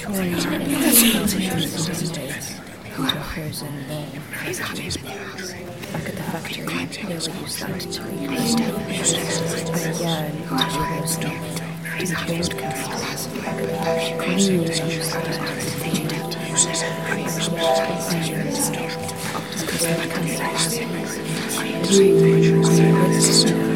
torn into a frozen ball. Back at the factory, they would use that to recreate I yearn to be closer to the woodcast. Green used that to feed because they can't blue